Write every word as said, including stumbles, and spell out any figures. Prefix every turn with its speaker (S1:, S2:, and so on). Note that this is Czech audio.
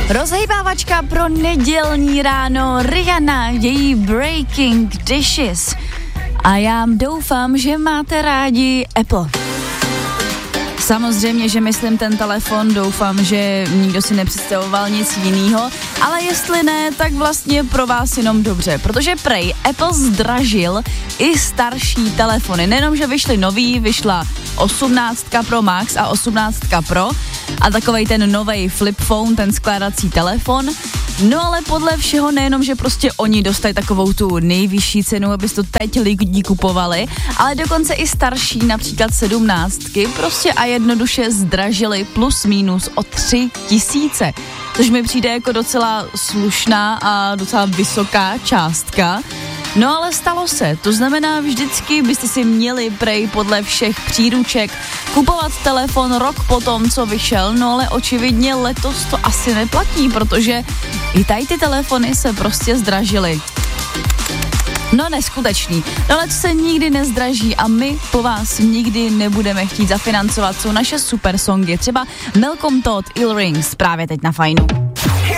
S1: Rozhejbávačka pro nedělní ráno, Rihanna, její Breaking Dishes. A já doufám, že máte rádi Apple. Samozřejmě, že myslím ten telefon, doufám, že nikdo si nepředstavoval nic jiného, ale jestli ne, tak vlastně pro vás jenom dobře, protože prej Apple zdražil i starší telefony. Nejenom, že vyšly nový, vyšla osmnáctka Pro Max a osmnáctka Pro a takovej ten novej flip phone, ten skládací telefon. No ale podle všeho nejenom, že prostě oni dostali takovou tu nejvyšší cenu, aby to teď lidi kupovali, ale dokonce i starší, například sedmnáctky, prostě a jednoduše zdražili plus minus o tři tisíce, což mi přijde jako docela slušná a docela vysoká částka. No ale stalo se, to znamená vždycky byste si měli prej podle všech příruček kupovat telefon rok po tom, co vyšel, no ale očividně letos to asi neplatí, protože i tady ty telefony se prostě zdražily. No neskutečný, no ale to se nikdy nezdraží a my po vás nikdy nebudeme chtít zafinancovat, jsou naše super songy, třeba Malcolm Todd, Ill Rings, právě teď na Fajnu.